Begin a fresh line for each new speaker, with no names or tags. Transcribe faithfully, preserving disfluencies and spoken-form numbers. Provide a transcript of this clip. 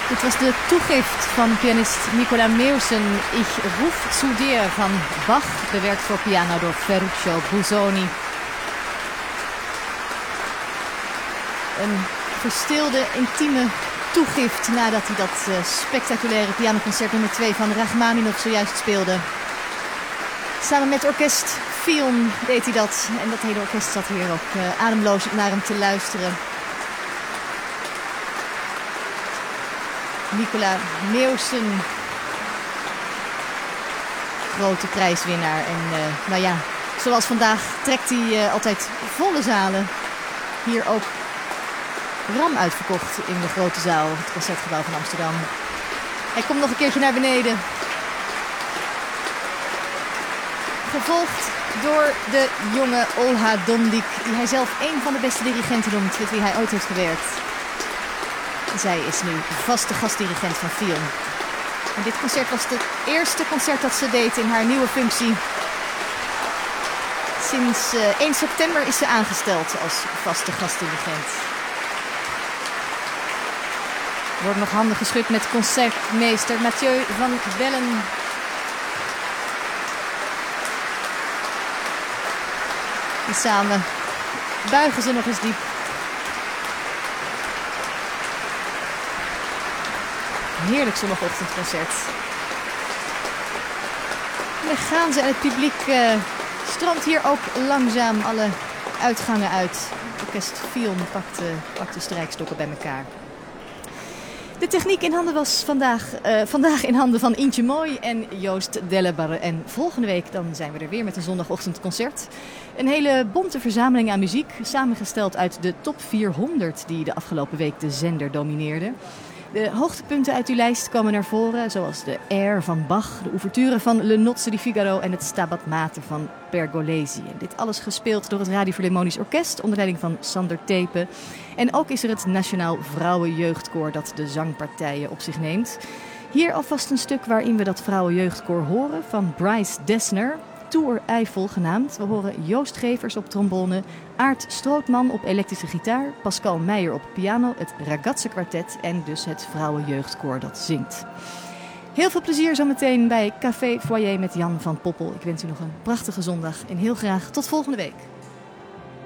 Dit was de toegift van pianist Nicola Meusen. Ich ruf zu dir van Bach, bewerkt voor piano door Ferruccio Busoni. Een verstilde, intieme toegift nadat hij dat uh, spectaculaire pianoconcert nummer twee van Rachmaninov zojuist speelde. Samen met orkest Fion deed hij dat. En dat hele orkest zat hier ook uh, ademloos naar hem te luisteren. Nicola Meusen, grote prijswinnaar. En uh, nou ja, zoals vandaag trekt hij uh, altijd volle zalen. Hier ook ram uitverkocht in de grote zaal, het Concertgebouw van Amsterdam. Hij komt nog een keertje naar beneden. Gevolgd door de jonge Olha Dondik, die hij zelf een van de beste dirigenten noemt met wie hij ooit heeft gewerkt. Zij is nu vaste gastdirigent van Fion. En dit concert was het eerste concert dat ze deed in haar nieuwe functie. Sinds uh, één september is ze aangesteld als vaste gastdirigent. Er wordt nog handen geschud met concertmeester Mathieu van Bellen. En samen buigen ze nog eens diep. Heerlijk zondagochtendconcert. En daar gaan ze en het publiek uh, stroomt hier ook langzaam alle uitgangen uit. Orkest Fion pakt, uh, pakt de strijkstokken bij elkaar. De techniek in handen was vandaag, uh, vandaag in handen van Intje Mooi en Joost Dellebarre. En volgende week dan zijn we er weer met een zondagochtendconcert. Een hele bonte verzameling aan muziek, samengesteld uit de top vierhonderd die de afgelopen week de zender domineerde. De hoogtepunten uit die lijst komen naar voren, zoals de Air van Bach, de ouverture van Le Nozze di Figaro en het Stabat Mater van Pergolesi. En dit alles gespeeld door het Radio Philharmonisch Orkest onder leiding van Sander Tepe. En ook is er het Nationaal Vrouwenjeugdkoor dat de zangpartijen op zich neemt. Hier alvast een stuk waarin we dat Vrouwenjeugdkoor horen van Bryce Dessner, Tour Eiffel genaamd. We horen Joost Gevers op trombone, Aart Strootman op elektrische gitaar, Pascal Meijer op piano, het Ragazze Kwartet en dus het Vrouwenjeugdkoor dat zingt. Heel veel plezier zometeen bij Café Foyer met Jan van Poppel. Ik wens u nog een prachtige zondag en heel graag tot volgende week.